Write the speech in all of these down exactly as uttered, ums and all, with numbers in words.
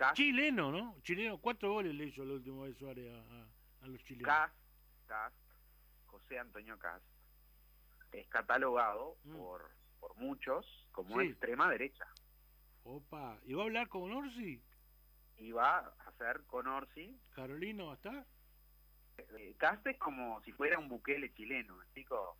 Cast, Chileno, ¿no? Chileno, ¿cuántos goles le hizo la última vez Suárez a, a, a los chilenos? Cast, Cast, José Antonio Cast, es catalogado Mm. por, por muchos como Sí. extrema derecha. Opa, ¿y va a hablar con Orsi? Y va a hacer con Orsi. ¿Carolina va a estar? Eh, Cast es como si fuera un Bukele chileno, ¿me explico?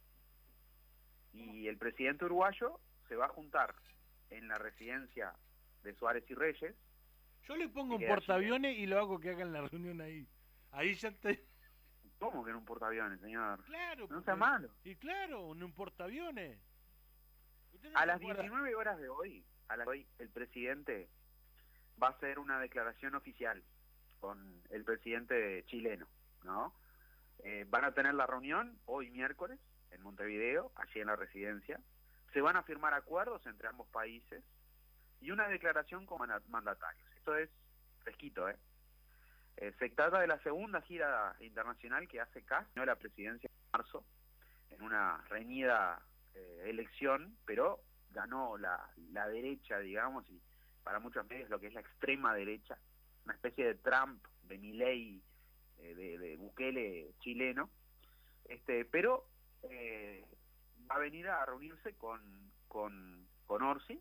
Y el presidente uruguayo se va a juntar en la residencia de Suárez y Reyes. Yo le pongo Y un queda portaaviones y lo hago que hagan la reunión ahí. Ahí ya te... ¿Cómo que en un portaaviones, señor? Claro. No porque- sea malo. Y claro, en un portaaviones. ¿Usted no A se las acuerda? diecinueve horas de hoy, a las de hoy, el presidente va a hacer una declaración oficial con el presidente chileno, ¿no? Eh, van a tener la reunión hoy miércoles en Montevideo, allí en la residencia. Se van a firmar acuerdos entre ambos países y una declaración con manda- mandatarios. Esto es fresquito, ¿eh? Eh, se trata de la segunda gira internacional que hace Cast, ganó la presidencia en marzo, en una reñida eh, elección, pero ganó la, la derecha, digamos, y para muchos medios lo que es la extrema derecha, una especie de Trump, de Milei, eh, de, de Bukele chileno, este, pero eh, va a venir a reunirse con, con, con Orsi,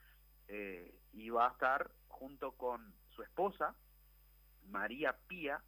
eh, y va a estar junto con su esposa, María Pía,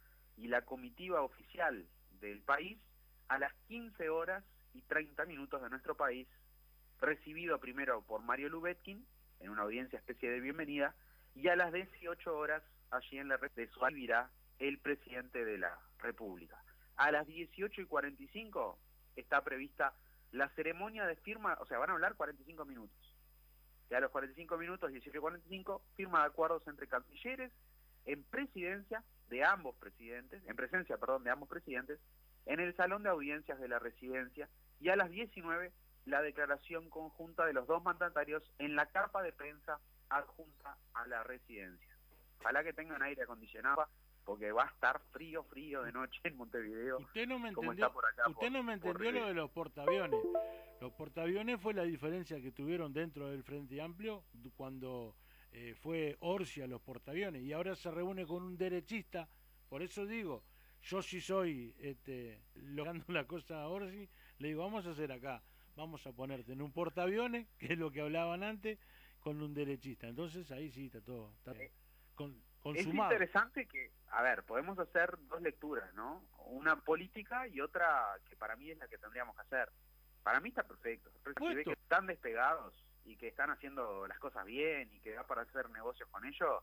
y la comitiva oficial del país a las quince horas y treinta minutos de nuestro país, recibido primero por Mario Lubetkin en una audiencia especie de bienvenida, y a las dieciocho horas allí en la red de Suárez vivirá el presidente de la República. A las dieciocho y cuarenta y cinco está prevista la ceremonia de firma, o sea, van a hablar cuarenta y cinco minutos. Y a los cuarenta y cinco minutos, dieciocho y cuarenta y cinco, firma de acuerdos entre cancilleres en presidencia de ambos presidentes, en presencia, perdón, de ambos presidentes, en el salón de audiencias de la residencia, y a las diecinueve la declaración conjunta de los dos mandatarios en la carpa de prensa adjunta a la residencia. Ojalá que tengan aire acondicionado, porque va a estar frío, frío de noche en Montevideo. Usted no me como entendió, está por acá, usted por- no me por- entendió lo de los portaaviones. Los portaaviones fue la diferencia que tuvieron dentro del Frente Amplio du- cuando eh, fue Orsi a los portaaviones, y ahora se reúne con un derechista. Por eso digo, yo si soy este, logrando la cosa a Orsi, le digo, vamos a hacer acá, vamos a ponerte en un portaaviones, que es lo que hablaban antes, con un derechista. Entonces ahí sí está todo, está Eh, con, Es consumado. interesante que, a ver, podemos hacer dos lecturas, ¿no? Una política y otra que para mí es la que tendríamos que hacer. Para mí está perfecto. Si ve Puesto. que están despegados y que están haciendo las cosas bien y que da para hacer negocios con ellos,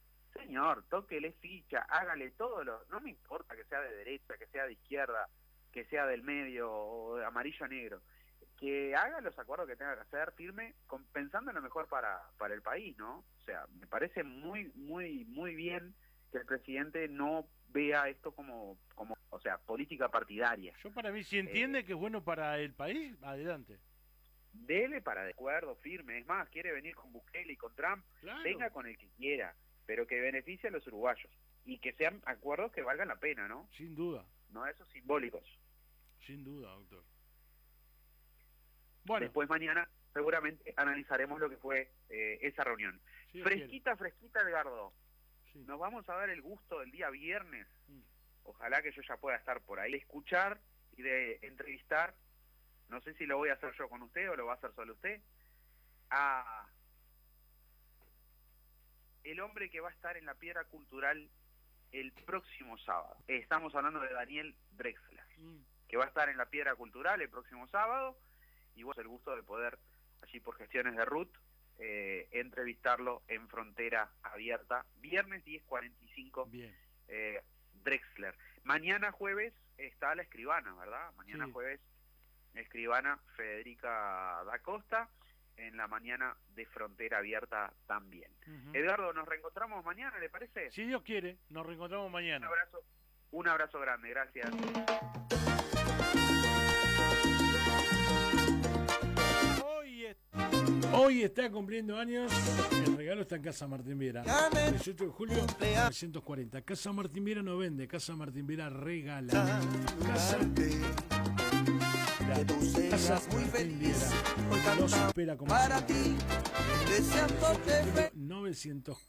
señor, tóquele ficha, hágale todo lo... No me importa que sea de derecha, que sea de izquierda, que sea del medio o de amarillo negro. Que haga los acuerdos que tenga que hacer, firme, con, pensando en lo mejor para, para el país, ¿no? O sea, me parece muy, muy, muy bien que el presidente no vea esto como, como o sea, política partidaria. Yo para mí, si entiende Eh, que es bueno para el país, adelante. Dele para de acuerdo, firme. Es más, quiere venir con Bukele y con Trump, Claro. venga con el que quiera, pero que beneficie a los uruguayos. Y que sean acuerdos que valgan la pena, ¿no? Sin duda, No esos simbólicos. sin duda, doctor. Bueno, Después mañana seguramente analizaremos lo que fue eh, esa reunión. si Dios Fresquita, fresquita, Edgardo. quiere. Sí. Nos vamos a dar el gusto del día viernes. Mm. Ojalá que yo ya pueda estar por ahí, de escuchar y de entrevistar. No sé si lo voy a hacer yo con usted o lo va a hacer solo usted. A el hombre que va a estar en la Piedra Cultural el próximo sábado. Estamos hablando de Daniel Drexler, Mm. que va a estar en la Piedra Cultural el próximo sábado, y vos el gusto de poder, allí por gestiones de Ruth, eh, entrevistarlo en Frontera Abierta, viernes diez cuarenta y cinco, Bien. eh, Drexler. Mañana jueves está la escribana, ¿verdad? Mañana Sí. jueves, escribana Federica da Costa, en la mañana de Frontera Abierta también. Ujú. Edgardo, nos reencontramos mañana, ¿le parece? Si Dios quiere, nos reencontramos Un mañana. abrazo, un abrazo grande, gracias. Hoy, es- Hoy está cumpliendo años, el regalo está en Casa Martín Viera. dieciocho de julio de mil novecientos cuarenta. Casa Martín Viera no vende, Casa Martín Viera regala. Casa, Que tú Casa seas muy Martín feliz, Viera hoy los cantamos espera como para ti, deseándote feliz. novecientos